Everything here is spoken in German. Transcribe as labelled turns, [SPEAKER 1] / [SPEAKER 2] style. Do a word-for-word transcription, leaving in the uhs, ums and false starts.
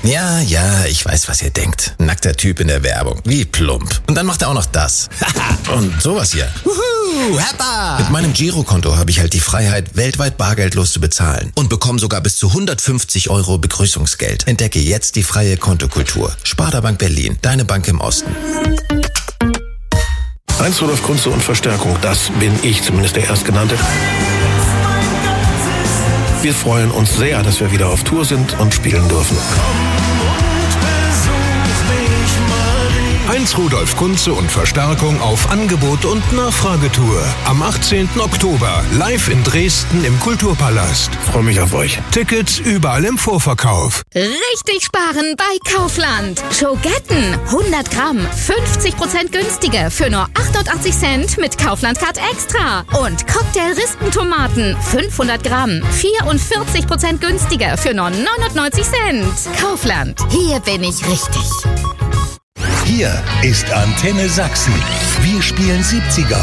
[SPEAKER 1] Ja, ja, ich weiß, was ihr denkt. Nackter Typ in der Werbung. Wie plump. Und dann macht er auch noch das. Und sowas hier. Wuhu, Happa! Mit meinem Girokonto habe ich halt die Freiheit, weltweit bargeldlos zu bezahlen. Und bekomme sogar bis zu hundertfünfzig Euro Begrüßungsgeld. Entdecke jetzt die freie Kontokultur. Sparda Bank Berlin. Deine Bank im Osten.
[SPEAKER 2] Heinz Rudolf Kunze und Verstärkung, das bin ich, zumindest der Erstgenannte. Wir freuen uns sehr, dass wir wieder auf Tour sind und spielen dürfen.
[SPEAKER 3] Heinz Rudolf Kunze und Verstärkung auf Angebot und Nachfragetour. Am achtzehnten Oktober live in Dresden im Kulturpalast.
[SPEAKER 2] Freue mich auf euch.
[SPEAKER 3] Tickets überall im Vorverkauf.
[SPEAKER 4] Richtig sparen bei Kaufland. Schogetten hundert Gramm, fünfzig Prozent günstiger für nur achtundachtzig Cent mit Kaufland Card Extra. Und Cocktail-Rispentomaten fünfhundert Gramm, vierundvierzig Prozent günstiger für nur neunundneunzig Cent. Kaufland, hier bin ich richtig.
[SPEAKER 5] Hier ist Antenne Sachsen. Wir spielen siebziger.